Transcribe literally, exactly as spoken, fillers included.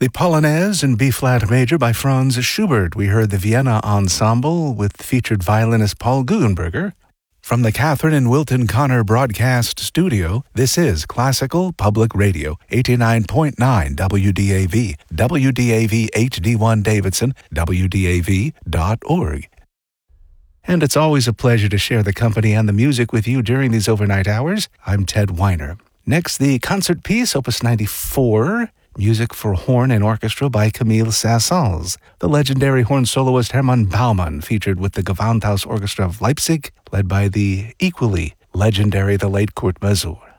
The Polonaise in B-flat major by Franz Schubert. We heard the Vienna Ensemble with featured violinist Paul Guggenberger. From the Catherine and Wilton Connor Broadcast Studio, this is Classical Public Radio, eighty-nine point nine W D A V, W D A V H D one Davidson, W D A V dot org. And it's always a pleasure to share the company and the music with you during these overnight hours. I'm Ted Weiner. Next, the concert piece, Opus ninety-four, music for horn and orchestra by Camille Saint-Saëns. The legendary horn soloist Hermann Baumann featured with the Gewandhaus Orchestra of Leipzig, led by the equally legendary the late Kurt Masur.